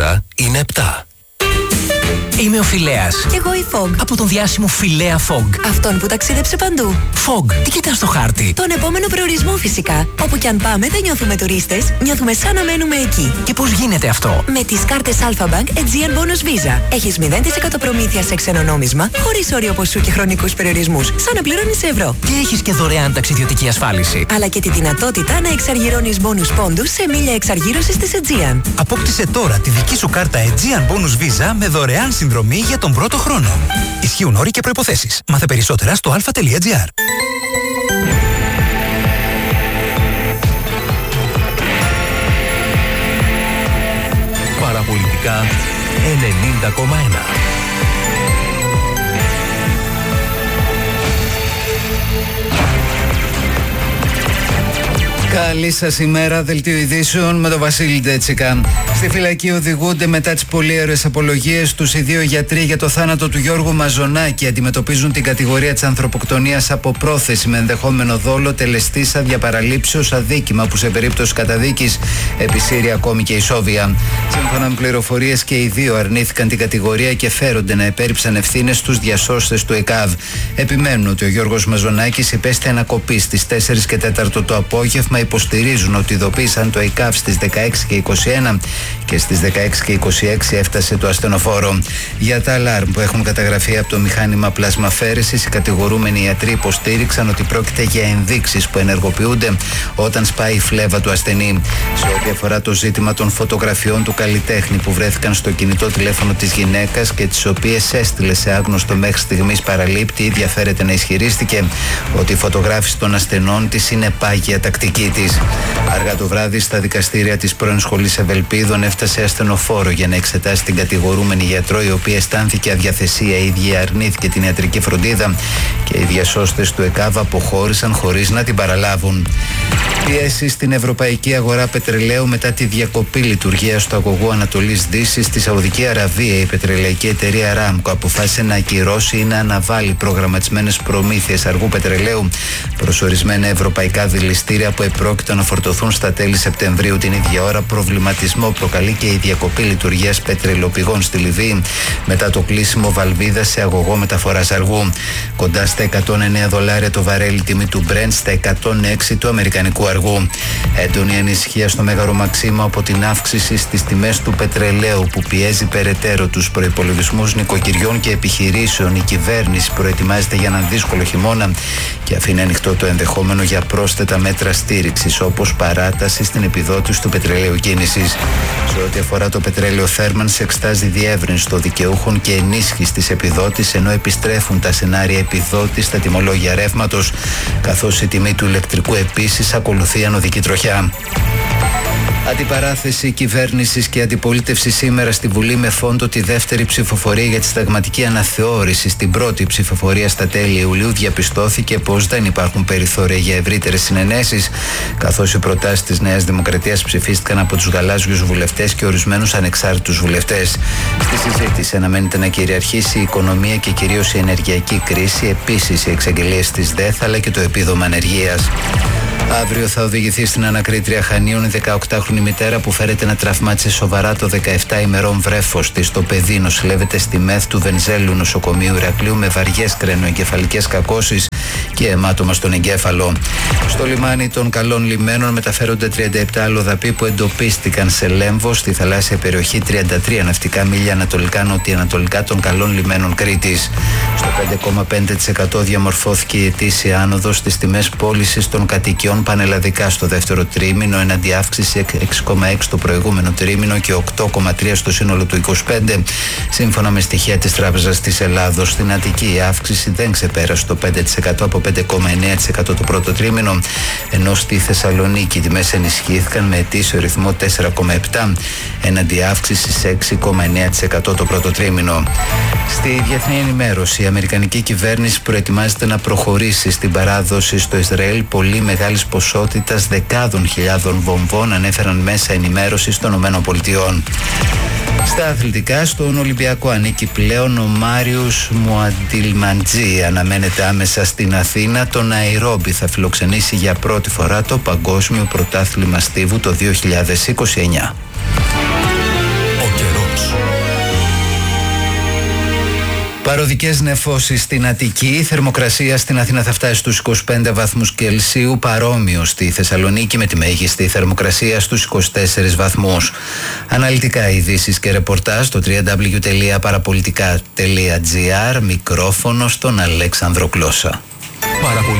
ώρα είναι 7. Είμαι ο Φιλέας. Κι εγώ η Fog. Από τον διάσημο Φιλέα Fog. Αυτόν που ταξίδεψε παντού. Fog, τι κοιτάς στο χάρτη? Τον επόμενο προορισμό φυσικά. Όπου κι αν πάμε δεν νιώθουμε τουρίστες, νιώθουμε σαν να μένουμε εκεί. Και πώς γίνεται αυτό? Με τις κάρτες Alpha Bank Aegean Bonus Visa. Έχεις 0% προμήθεια σε ξένο νόμισμα, χωρίς όριο ποσού και χρονικούς περιορισμούς, σαν να πληρώνεις ευρώ. Και έχεις και δωρεάν ταξιδιωτική ασφάλιση. Αλλά και τη δυνατότητα να εξαργυρώνεις bonus πόντους σε μίλια εξαργύρωσης της Aegean. Απόκτησε τώρα τη δική σου κάρτα Aegean Bonus Visa με δωρεάν συνδρομή για τον πρώτο χρόνο. Ισχύουν όροι και προϋποθέσεις. Μάθε περισσότερα στο alpha.gr. Παραπολιτικά 90,1. Καλή σας ημέρα, δελτίο ειδήσεων με τον Βασίλη Ντέτσικα. Στη φυλακή οδηγούνται μετά τις πολύερες απολογίες τους οι δύο γιατροί για το θάνατο του Γιώργου Μαζονάκη. Αντιμετωπίζουν την κατηγορία της ανθρωποκτονίας από πρόθεση με ενδεχόμενο δόλο τελεστή σαν διαπαραλήψεως αδίκημα που σε περίπτωση καταδίκης επισύρει ακόμη και ισόβια. Σύμφωνα με πληροφορίες και οι δύο αρνήθηκαν την κατηγορία και φέρονται να επέριψαν ευθύνες στους διασώστες του ΕΚΑΒ. Επιμένουν ότι ο Γιώργος Μαζονάκης υπέστη ανακοπή στις 4 και 4 το απόγευμα. Υποστηρίζουν ότι ειδοποίησαν το ΕΚΑΒ στις 16 και 21 και στις 16 και 26 έφτασε το ασθενοφόρο. Για τα αλάρμ που έχουν καταγραφεί από το μηχάνημα πλασμαφέρεσης, οι κατηγορούμενοι ιατροί υποστήριξαν ότι πρόκειται για ενδείξεις που ενεργοποιούνται όταν σπάει η φλέβα του ασθενή. Σε ό,τι αφορά το ζήτημα των φωτογραφιών του καλλιτέχνη που βρέθηκαν στο κινητό τηλέφωνο της γυναίκας και τις οποίες έστειλε σε άγνωστο μέχρι στιγμής παραλήπτη, η ίδια φέρεται να ισχυρίστηκε ότι η φωτογράφηση των ασθενών της είναι πάγια τακτική της. Αργά το βράδυ, στα δικαστήρια της πρώην Σχολής Ευελπίδων έφτασε ασθενοφόρο για να εξετάσει την κατηγορούμενη γιατρό, η οποία αισθάνθηκε αδιαθεσία, η ίδια αρνήθηκε την ιατρική φροντίδα και οι διασώστες του ΕΚΑΒ αποχώρησαν χωρίς να την παραλάβουν. Πιέσει στην ευρωπαϊκή αγορά πετρελαίου μετά τη διακοπή λειτουργίας του αγωγού Ανατολής Δύσης στη Σαουδική Αραβία. Η πετρελαϊκή εταιρεία Aramco αποφάσισε να ακυρώσει ή να αναβάλει προγραμματισμένες προμήθειες αργού πετρελαίου προς ορισμένα ευρωπαϊκά δηληστήρια που επρόκειτο να φορτωθούν στα τέλη Σεπτεμβρίου. Την ίδια ώρα, προβληματισμό προκαλεί και η διακοπή λειτουργίας πετρελοπηγών στη Λιβύη μετά το κλείσιμο βαλβίδας σε αγωγό μεταφοράς αργού. Κοντά στα $109 το βαρέλι τιμή του Brent, στα 106 του αμερικανικού αργού. Έντονη ανησυχία στο Μέγαρο Μαξίμου από την αύξηση στις τιμές του πετρελαίου που πιέζει περαιτέρω τους προϋπολογισμούς νοικοκυριών και επιχειρήσεων. Η κυβέρνηση προετοιμάζεται για έναν δύσκολο χειμώνα και αφήνει ανοιχτό το ενδεχόμενο για πρόσθετα μέτρα στήριξης, όπως παράταση στην επιδότηση του πετρελαίου κίνησης. Σε ό,τι αφορά το πετρέλαιο θέρμανσης, εξετάζει διεύρυνση των δικαιούχων και ενίσχυση της επιδότησης, ενώ επιστρέφουν τα σενάρια επιδότησης στα τιμολόγια ρεύματος, καθώς η τιμή του ηλεκτρικού επίσης ακολουθεί ανωδική τροχιά. Αντιπαράθεση κυβέρνησης και αντιπολίτευση σήμερα στη Βουλή με φόντο τη δεύτερη ψηφοφορία για τη συνταγματική αναθεώρηση. Στην πρώτη ψηφοφορία στα τέλη Ιουλίου διαπιστώθηκε πως δεν υπάρχουν περιθώρια για ευρύτερες συνενέσεις, καθώς οι προτάσεις της Νέας Δημοκρατίας ψηφίστηκαν από τους γαλάζιους βουλευτές και ορισμένους ανεξάρτητους βουλευτές. Στη συζήτηση αναμένεται να κυριαρχήσει η οικονομία και κυρίως η ενεργειακή κρίση, επίσης οι εξαγγελίες της ΔΕΘ αλλά και το επίδομα ανεργίας. Αύριο θα οδηγηθεί στην ανακρίτρια Χανίων η 18χρονη μητέρα που φέρεται να τραυμάτισε σοβαρά το 17 ημερών βρέφος της. Το παιδί νοσηλεύεται στη ΜΕΘ του Βενζέλου Νοσοκομείου Ηρακλείου με βαριές κρενοεγκεφαλικές κακώσεις και αιμάτωμα στον εγκέφαλο. Στο λιμάνι των Καλών Λιμένων μεταφέρονται 37 αλλοδαποί που εντοπίστηκαν σε Λέμβο, στη θαλάσσια περιοχή 33 ναυτικά μίλια ανατολικά-νοτιοανατολικά των Καλών Λιμένων Κρήτης. Στο 5,5% διαμορφώθηκε η ετήσια άνοδος στις τιμές πώλησης των κατοικιών πανελλαδικά στο δεύτερο τρίμηνο, εναντί αύξηση 6,6 το προηγούμενο τρίμηνο και 8,3 στο σύνολο του 25. Σύμφωνα με στοιχεία της Τράπεζας της Ελλάδος, στην Αττική η αύξηση δεν ξεπέρασε το 5% από 5,9% το πρώτο τρίμηνο, ενώ στη Θεσσαλονίκη οι τιμές ενισχύθηκαν με ετήσιο ρυθμό 4,7 εναντί αύξηση 6,9% το πρώτο τρίμηνο. Στη διεθνή ενημέρωση, η Αμερικανική κυβέρνηση προετοιμάζεται να προχωρήσει στην παράδοση στο Ισραήλ πολύ μεγάλης ποσότητας δεκάδων χιλιάδων βομβών, ανέφεραν μέσα ενημέρωσης των ΗΠΑ. Στα αθλητικά, στον Ολυμπιακό ανήκει πλέον ο Μάριους Μουαντιλμαντζή. Αναμένεται άμεσα στην Αθήνα. Το Ναϊρόμπι θα φιλοξενήσει για πρώτη φορά το Παγκόσμιο Πρωτάθλημα Στίβου το 2029. Ο καιρός. Παροδικές νεφώσεις στην Αττική, η θερμοκρασία στην Αθήνα θα φτάσει στους 25 βαθμούς Κελσίου, παρόμοιο στη Θεσσαλονίκη με τη μέγιστη θερμοκρασία στους 24 βαθμούς. Αναλυτικά ειδήσεις και ρεπορτάζ στο www.parapolitica.gr, μικρόφωνο στον Αλέξανδρο Κλώσσα.